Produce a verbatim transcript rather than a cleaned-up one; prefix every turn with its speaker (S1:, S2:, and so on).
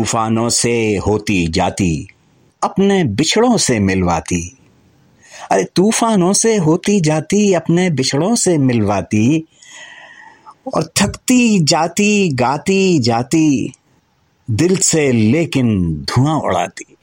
S1: तूफानों से होती जाती, अपने बिछड़ों से मिलवाती। अरे तूफानों से होती जाती, अपने बिछड़ों से मिलवाती, और थकती जाती गाती जाती, दिल से लेकिन धुआं उड़ाती।